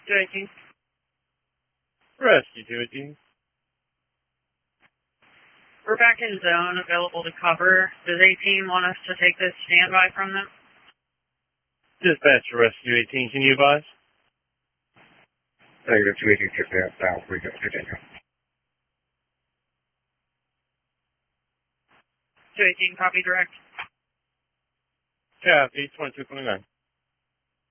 218. Rescue 218. We're back in zone, available to cover. Does 18 want us to take this standby from them? Dispatch to Rescue 18, can you advise? Negative 218, check that down. We can continue. 218, copy direct. Copy, 2229.